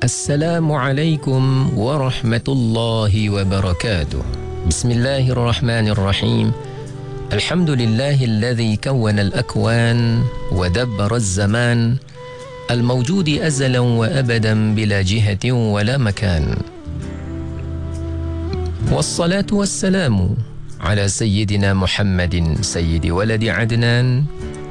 Assalamualaikum warahmatullahi wabarakatuh. Bismillahirrahmanirrahim. Alhamdulillahilladzi kawwana al-akwan wa dabbara az-zaman al-mawjudi azalan wa abadan bila jihatin wa la makan. Wassalatu wassalamu ala sayyidina Muhammadin sayyidi waladi Adnan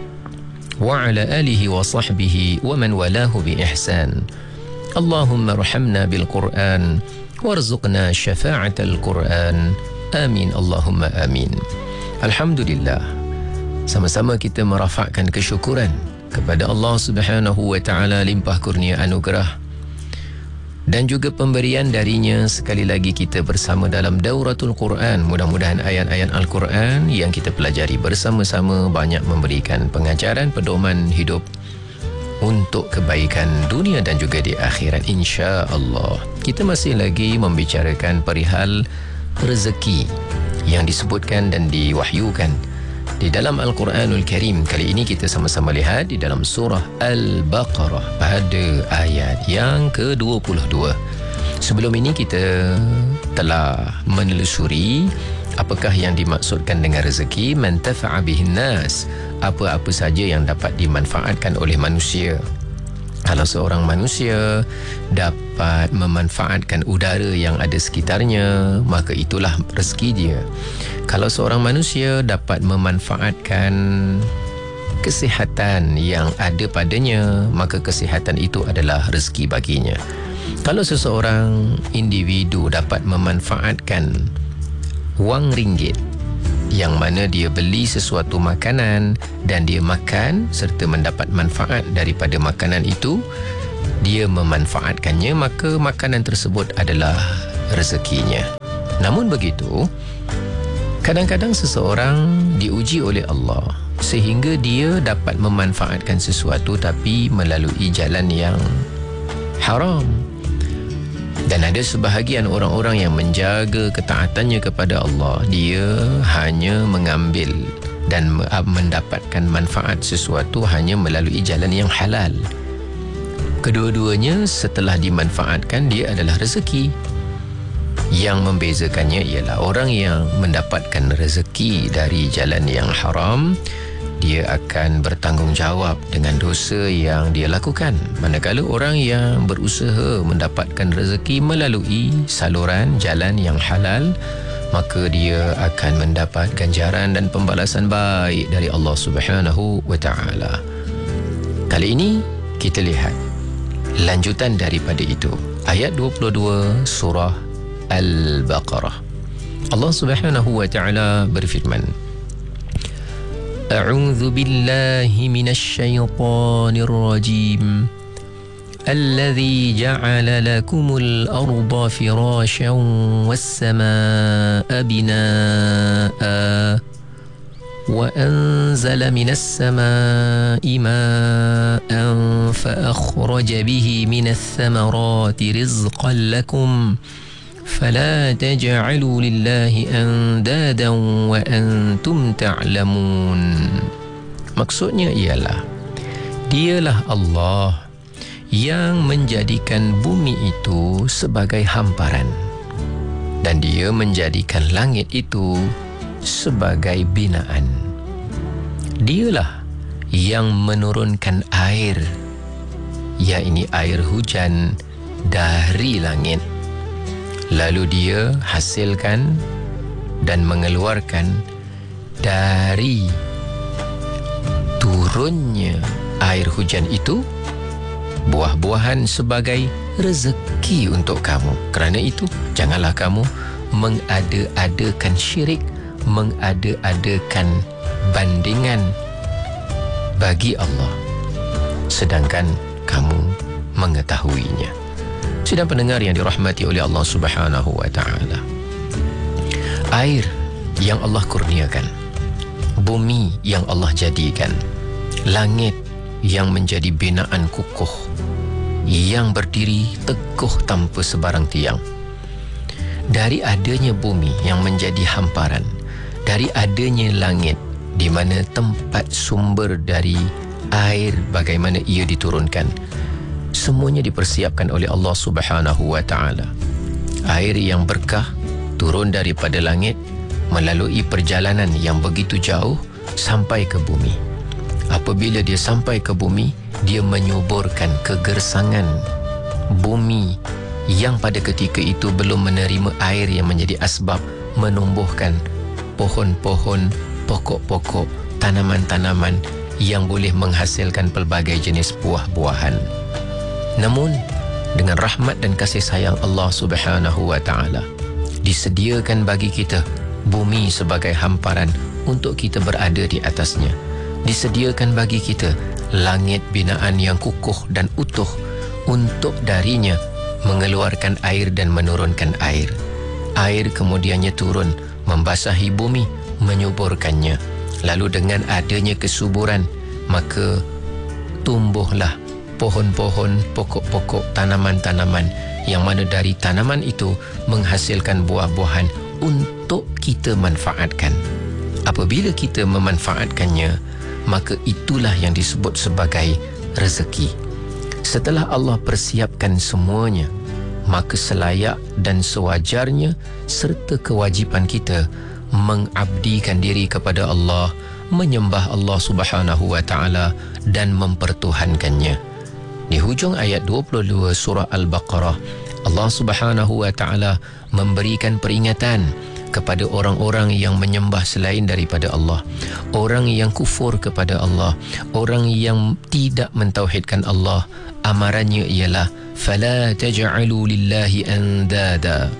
wa ala alihi wa sahbihi wa man walahu bi ihsan. Allahumma rahamna bil Qur'an warzuqna syafa'atal Qur'an. Amin Allahumma amin. Alhamdulillah, sama-sama kita merafakkan kesyukuran kepada Allah Subhanahu wa taala limpah kurnia anugerah dan juga pemberian darinya. Sekali lagi kita bersama dalam Dauratul Quran. Mudah-mudahan ayat-ayat Al-Quran yang kita pelajari bersama-sama banyak memberikan pengajaran pedoman hidup untuk kebaikan dunia dan juga di akhirat, insya-Allah. Kita masih lagi membicarakan perihal rezeki yang disebutkan dan diwahyukan di dalam Al-Quranul Karim. Kali ini kita sama-sama lihat di dalam surah Al-Baqarah pada ayat yang ke-22. Sebelum ini kita telah menelusuri apakah yang dimaksudkan dengan rezeki. Man tafa'a bihin nas, apa-apa saja yang dapat dimanfaatkan oleh manusia. Kalau seorang manusia dapat memanfaatkan udara yang ada sekitarnya, maka itulah rezeki dia. Kalau seorang manusia dapat memanfaatkan kesihatan yang ada padanya, maka kesihatan itu adalah rezeki baginya. Kalau seseorang individu dapat memanfaatkan wang ringgit yang mana dia beli sesuatu makanan dan dia makan serta mendapat manfaat daripada makanan itu, dia memanfaatkannya, maka makanan tersebut adalah rezekinya. Namun begitu, kadang-kadang seseorang diuji oleh Allah sehingga dia dapat memanfaatkan sesuatu tapi melalui jalan yang haram. Dan ada sebahagian orang-orang yang menjaga ketaatannya kepada Allah, dia hanya mengambil dan mendapatkan manfaat sesuatu hanya melalui jalan yang halal. Kedua-duanya setelah dimanfaatkan dia adalah rezeki. Yang membezakannya ialah orang yang mendapatkan rezeki dari jalan yang haram, dia akan bertanggungjawab dengan dosa yang dia lakukan. Manakala orang yang berusaha mendapatkan rezeki melalui saluran jalan yang halal, maka dia akan mendapat ganjaran dan pembalasan baik dari Allah Subhanahu wa taala. Kali ini kita lihat lanjutan daripada itu. Ayat 22 surah Al-Baqarah. Allah Subhanahu wa taala berfirman, أعوذ بالله من الشيطان الرجيم الذي جعل لكم الأرض فراشا والسماء بناء وأنزل من السماء ماء فأخرج به من الثمرات رزقا لكم فلا تجعلوا لله أندادا وأنتم تعلمون. Maksudnya ialah, dialah Allah yang menjadikan bumi itu sebagai hamparan dan dia menjadikan langit itu sebagai binaan. Dialah yang menurunkan air, yakni air hujan dari langit, lalu dia hasilkan dan mengeluarkan dari turunnya air hujan itu buah-buahan sebagai rezeki untuk kamu. Kerana itu, janganlah kamu mengada-adakan syirik, mengada-adakan bandingan bagi Allah sedangkan kamu mengetahuinya. Sidang pendengar yang dirahmati oleh Allah Subhanahu wa taala, air yang Allah kurniakan, bumi yang Allah jadikan, langit yang menjadi binaan kukuh yang berdiri teguh tanpa sebarang tiang. Dari adanya bumi yang menjadi hamparan, dari adanya langit di mana tempat sumber dari air bagaimana ia diturunkan, semuanya dipersiapkan oleh Allah Subhanahu wa Ta'ala. Air yang berkah turun daripada langit melalui perjalanan yang begitu jauh sampai ke bumi. Apabila dia sampai ke bumi, dia menyuburkan kegersangan bumi yang pada ketika itu belum menerima air yang menjadi asbab menumbuhkan pohon-pohon, pokok-pokok, tanaman-tanaman yang boleh menghasilkan pelbagai jenis buah-buahan. Namun, dengan rahmat dan kasih sayang Allah Subhanahu wa Ta'ala, disediakan bagi kita bumi sebagai hamparan untuk kita berada di atasnya. Disediakan bagi kita langit binaan yang kukuh dan utuh untuk darinya mengeluarkan air dan menurunkan air. Air kemudiannya turun, membasahi bumi, menyuburkannya. Lalu dengan adanya kesuburan, maka tumbuhlah pohon-pohon, pokok-pokok, tanaman-tanaman yang mana dari tanaman itu menghasilkan buah-buahan untuk kita manfaatkan. Apabila kita memanfaatkannya, maka itulah yang disebut sebagai rezeki. Setelah Allah persiapkan semuanya, maka selayak dan sewajarnya serta kewajipan kita mengabdikan diri kepada Allah, menyembah Allah Subhanahu wa Ta'ala dan mempertuhankannya. Di hujung ayat 22 surah Al-Baqarah, Allah Subhanahu wa Ta'ala memberikan peringatan kepada orang-orang yang menyembah selain daripada Allah, orang yang kufur kepada Allah, orang yang tidak mentauhidkan Allah. Amarannya ialah fala taj'alu lillahi andada.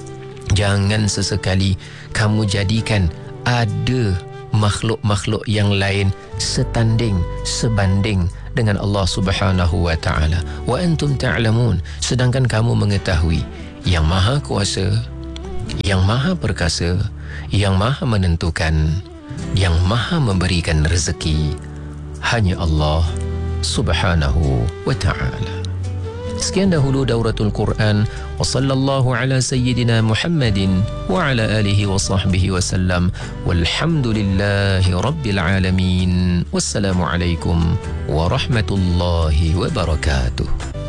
Jangan sesekali kamu jadikan ada makhluk-makhluk yang lain setanding, sebanding dengan Allah Subhanahu wa Ta'ala. Wa antum ta'lamun, sedangkan kamu mengetahui yang maha kuasa, yang maha perkasa, yang maha menentukan, yang maha memberikan rezeki, hanya Allah Subhanahu wa Ta'ala. Sekian dahulu Dauratul Quran. Wa sallallahu ala sayyidina Muhammadin wa ala alihi wa sahbihi wa sallam. Walhamdulillahi rabbil alamin. Wassalamualaikum warahmatullahi wabarakatuh.